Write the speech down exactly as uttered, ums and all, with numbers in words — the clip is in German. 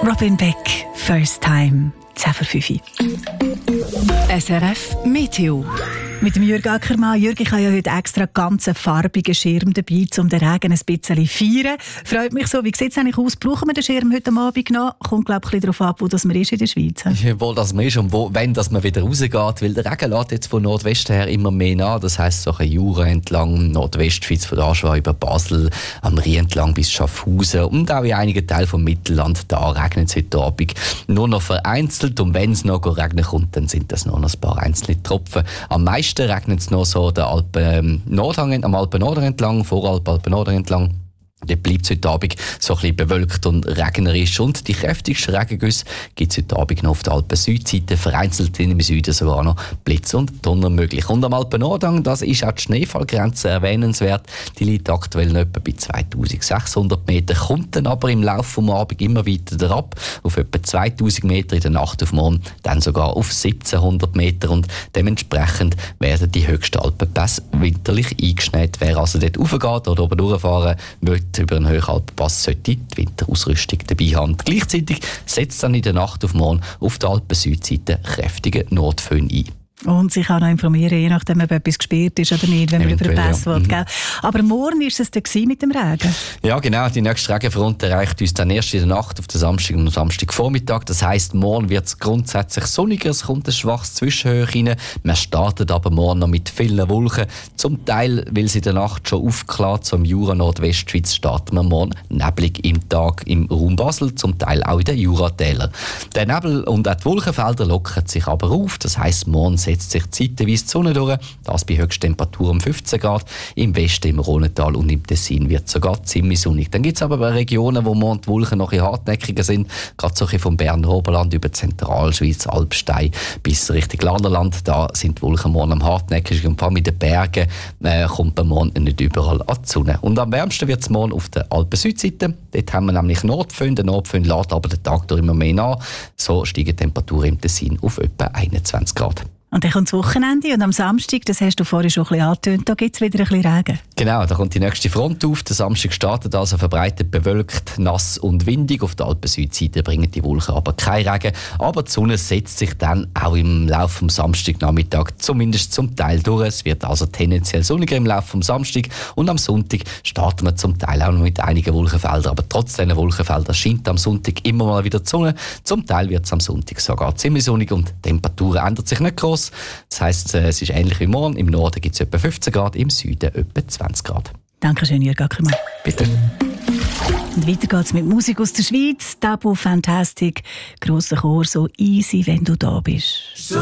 Robin Beck, First Time, zehn vor fünf. S R F Meteo. Mit dem Jürg Ackermann. Jürg, ich habe ja heute extra ganz einen farbigen Schirm dabei, um den Regen ein bisschen zu feiern. Freut mich so. Wie sieht es eigentlich aus? Brauchen wir den Schirm heute Abend noch? Kommt, glaube ich, darauf ab, wo das man ist in der Schweiz. Ja, wo das man ist und wo, wenn das man wieder rausgeht. Weil der Regen lässt jetzt von Nordwesten her immer mehr nach. Das heisst, so ein Jura entlang, Nordwestschweiz, von Aarschweiz über Basel, am Rhein entlang bis Schaffhausen und auch in einigen Teilen vom Mittelland. Da regnet es heute Abend nur noch vereinzelt. Und wenn es noch regnen kommt, dann sind das nur noch ein paar einzelne Tropfen. Am meisten regnet es noch so der Alpen, ähm, Nordhang, am Alpen-Norden entlang, Voralp, Alpen-Norden entlang. Dort bleibt es heute Abend so ein bisschen bewölkt und regnerisch. Und die kräftigsten Regengüsse gibt es heute Abend noch auf der Alpen-Südseite, vereinzelt im Süden sogar noch Blitz und Donner möglich. Und am Alpen-Nordhang, das ist auch die Schneefallgrenze erwähnenswert. Die liegt aktuell noch etwa bei zweitausendsechshundert Meter, kommt dann aber im Laufe des Abends immer weiter herab, auf etwa zweitausend Meter in der Nacht auf morgen, dann sogar auf siebzehnhundert Meter. Und dementsprechend werden die höchsten Alpenpässe winterlich eingeschneit. Wer also dort raufgeht oder oben durchfahren will, über einen Hochalpenpass sollte die Winterausrüstung dabei haben. Gleichzeitig setzt dann in der Nacht auf morgen auf der Alpen-Südseite kräftige Nordföhn ein. Und sich auch noch informieren, je nachdem, ob etwas gesperrt ist oder nicht, wenn man über den Pass will. Ja. Mhm. Aber morgen war es dann mit dem Regen? Ja, genau. Die nächste Regenfront erreicht uns dann erst in der Nacht auf den Samstag und Samstagvormittag. Das heisst, morgen wird es grundsätzlich sonniger. Es kommt ein schwaches Zwischenhöhe rein. Man startet aber morgen noch mit vielen Wolken. Zum Teil, weil es in der Nacht schon aufgeklärt, so im Jura Nordwestschweiz starten wir morgen neblig im Tag im Raum Basel, zum Teil auch in den Juratälern. Der Nebel und auch die Wolkenfelder lockern sich aber auf. Das heisst, morgen setzt sich zeitweise die Sonne durch. Das bei Höchsttemperatur um fünfzehn Grad. Im Westen, im Rhônetal und im Tessin wird es sogar ziemlich sonnig. Dann gibt es aber Regionen, wo morgen die Wolken noch ein bisschen hartnäckiger sind. Gerade so vom Berner Oberland über Zentralschweiz, Alpstein bis Richtung Landerland. Da sind die Wolken morgen am hartnäckigsten. Und vor allem in den Bergen äh, kommt man morgen nicht überall an die Sonne. Und am wärmsten wird es morgen auf der Alpen-Südseite. Dort haben wir nämlich Nordföhn. Der Nordföhn lädt aber den Tag durch immer mehr nach. So steigen die Temperaturen im Tessin auf etwa einundzwanzig Grad. Und dann kommt das Wochenende und am Samstag, das hast du vorhin schon ein bisschen angetönt, da gibt es wieder ein bisschen Regen. Genau, da kommt die nächste Front auf. Der Samstag startet also verbreitet bewölkt, nass und windig. Auf der Alpen-Südseite bringen die Wolken aber kein Regen. Aber die Sonne setzt sich dann auch im Laufe des Samstagnachmittag zumindest zum Teil durch. Es wird also tendenziell sonniger im Laufe des Samstag. Und am Sonntag starten wir zum Teil auch noch mit einigen Wolkenfeldern. Aber trotz dieser Wolkenfelder scheint am Sonntag immer mal wieder die Sonne. Zum Teil wird es am Sonntag sogar ziemlich sonnig und die Temperatur ändert sich nicht groß. Das heisst, es ist ähnlich wie morgen. Im Norden gibt es etwa fünfzehn Grad, im Süden etwa zwanzig Grad. Dankeschön, Jürg Ackermann. Bitte. Und weiter geht's mit Musik aus der Schweiz. Tabu Fantastic. Grosser Chor, so easy, wenn du da bist.